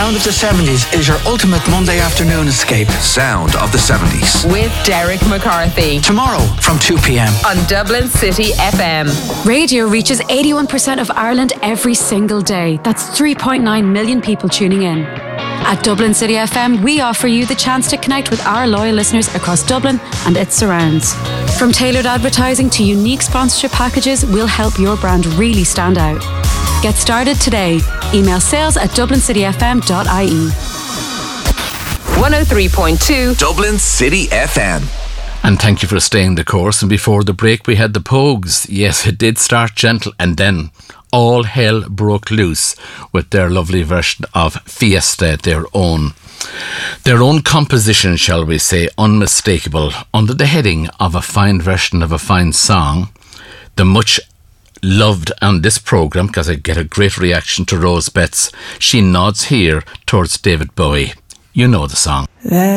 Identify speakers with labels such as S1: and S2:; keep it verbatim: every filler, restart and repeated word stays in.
S1: Sound of the seventies is your ultimate Monday afternoon escape.
S2: Sound of the seventies.
S3: With Derek McCarthy.
S1: Tomorrow from two p.m.
S3: on Dublin City F M.
S4: Radio reaches eighty-one percent of Ireland every single day. That's three point nine million people tuning in. At Dublin City F M, we offer you the chance to connect with our loyal listeners across Dublin and its surrounds. From tailored advertising to unique sponsorship packages, we'll help your brand really stand out. Get started today. Email sales at dublin city f m dot i e.
S3: one oh three point two
S2: Dublin City F M.
S5: And thank you for staying the course. And before the break, we had the Pogues. Yes, it did start gentle, and then all hell broke loose with their lovely version of Fiesta, their own. Their own composition, shall we say, unmistakable, under the heading of a fine version of a fine song. The much loved on this programme, because I get a great reaction to Rose Betts. She nods here towards David Bowie. You know the song.